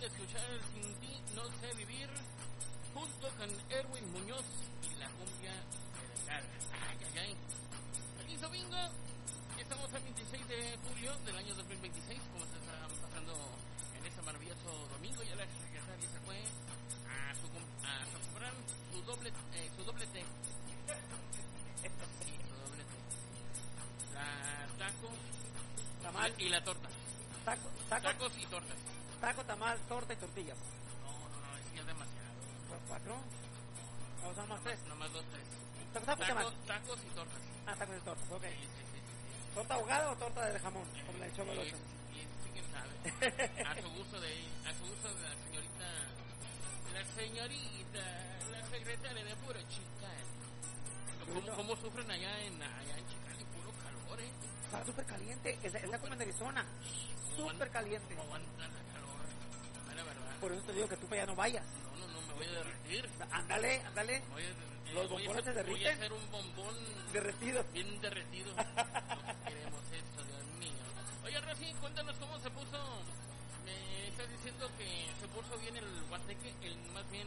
de escuchar el Sin Ti No Sé Vivir, junto con Erwin Muñoz y la cumbia federal. Ay, ay, ay. Feliz domingo. Estamos al 26 de julio del año 2026. Como se está pasando en este maravilloso domingo. Ya la secretaria se fue a comprar su doble T. Su doble T. La taco, tamal y la torta. Tacos y tortas. Taco, tamal, torta y tortillas. No, es que es demasiado. ¿4? ¿O son más 3? Nomás 2, 3. Tacos y tortas. Tacos y tortas, ok. Sí. ¿Torta ahogada o torta de jamón? Como la echó el otro. Sí, quién sabe. A su gusto de la señorita, la secretaria de puro Chicali. ¿Cómo sufren allá en Chicali? Puro calor, Está súper caliente. Está como en Arizona. Súper caliente. No aguantan el calor. La verdad. Por eso te digo que tú para allá no vayas. No, me voy a derretir. Ándale. Los bombones se derriten. Voy a hacer un bombón derretido. Bien derretido. No queremos esto, Dios mío. Oye, Rosy, cuéntanos cómo se puso. Me estás diciendo que se puso bien el guateque, más bien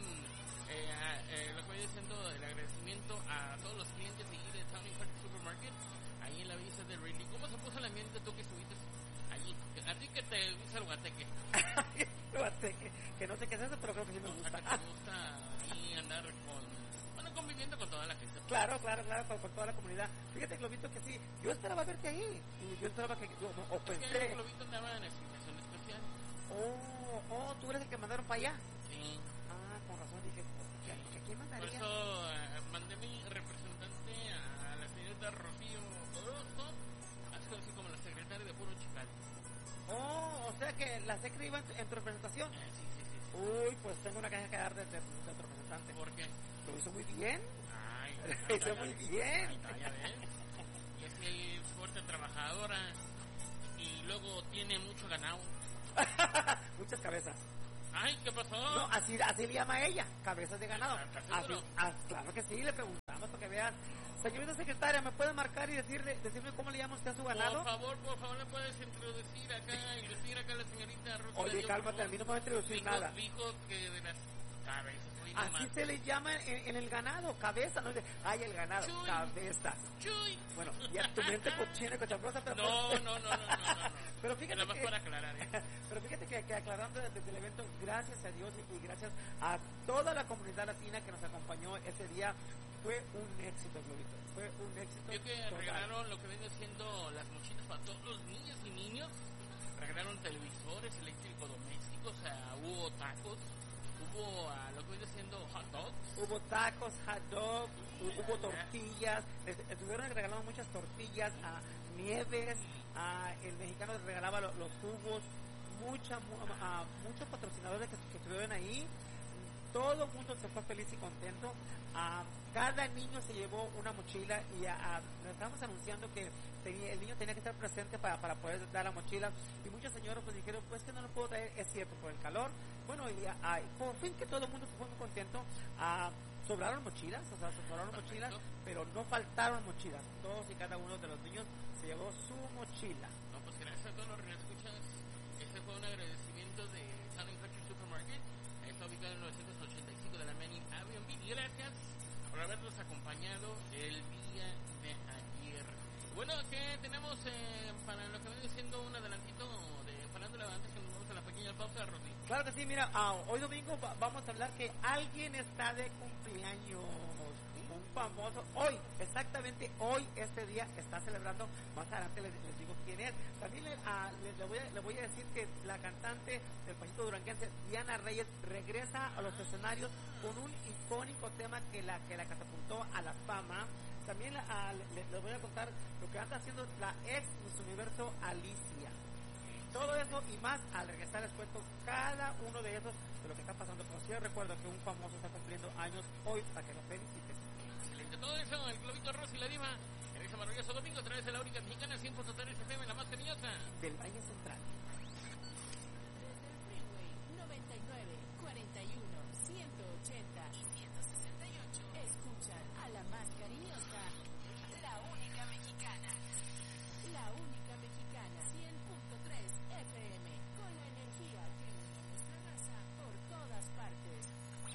lo que voy diciendo, el agradecimiento a todos los clientes de Town & Country Supermarket, ahí en la villa de Ridley. ¿Cómo se puso el ambiente tú que estuviste allí? A ti que te gusta el guateque. Guateque, que no sé qué es eso, pero creo que sí me gusta. ¿Te gusta ahí andar conviviendo con toda la gente? Claro, con toda la comunidad. Fíjate, Globito, que sí, yo esperaba verte ahí. Y yo esperaba que pensé. Globito andaba en explicación especial. Tú eres el que mandaron para allá. Sí. Con razón, dije, ¿que quién mandaría? Por eso mandé mi representante a la señorita Rocío Orozco, así como la secretaria de Puro Chicali. O sea que la secre iba en tu representación. Sí. Uy, pues tengo una caja que dar de tu representante. ¿Por qué? Lo hizo muy bien. Lo hizo muy bien. Ya ves. Y es que es fuerte, trabajadora y luego tiene mucho ganado. Muchas cabezas. Ay, ¿qué pasó? No, así le llama ella, cabezas de ganado. Claro que sí, le preguntamos para que vean. Señorita secretaria, ¿me puede marcar y decirme cómo le llama usted a su ganado? Por favor, ¿me puedes introducir acá y decir acá a la señorita Rosa? Oye, cálmate, a mí no me va a introducir nada. Dijo que de las cabezas. Así se le llama en el ganado, cabeza, no dice, ay, el ganado, Chuy. cabeza. Chuy. Bueno, ya tu mente cochina y cochambrosa, pero... No. Pero fíjate nada más para aclarar, Pero fíjate que aclarando desde el evento, gracias a Dios y gracias a toda la comunidad latina que nos acompañó ese día, fue un éxito, Globito. Fue un éxito. Yo que total. regalaron lo que viene siendo las mochilas para todos los niños y niños. Regalaron televisores, electrodomésticos, hubo tacos, hubo lo que viene siendo hot dogs. Hubo tacos, hot dogs, hubo tortillas. Estuvieron regalando muchas tortillas, nieves. El mexicano regalaba los jugos. Muchos patrocinadores que estuvieron ahí. Todo el mundo se fue feliz y contento. Cada niño se llevó una mochila y estamos anunciando que el niño tenía que estar presente para poder dar la mochila, y muchos señores pues dijeron, pues que no lo puedo traer, es cierto, por el calor. Bueno, y por fin que todo el mundo se fue muy contento. Sobraron mochilas, pero no faltaron mochilas. Todos y cada uno de los niños se llevó su mochila. No, pues gracias a todos los escuchas. Este fue un agradecimiento de Town & Country Supermarket. Está ubicado en 985 de la Manning Avenue. Y gracias por habernos acompañado el día de ayer. Bueno, ¿qué tenemos para lo que viene siendo un adelantito de Farándula antes que nos vamos a la pequeña pausa, Rosy? Claro que sí, mira, hoy domingo vamos a hablar que alguien está de cumpleaños. Un famoso, hoy, exactamente hoy, este día, está celebrando. Más adelante les digo quién es. También le voy a decir que la cantante del pasito duranguense, Diana Reyes, regresa a los escenarios con un icónico tema que la catapultó a la fama. También les voy a contar lo que anda haciendo la ex Miss Universo Alicia. Todo eso y más, al regresar les cuento cada uno de esos de lo que está pasando. Pero sí recuerdo que un famoso está cumpliendo años hoy, para que lo feliciten. Excelente, todo eso, el Globito Rosa y la Diva, en ese maravilloso domingo a través de la única mexicana 100.3 FM, la más cariñosa del Valle Central. Desde el Freeway 99, 41, 180 y 168, escuchas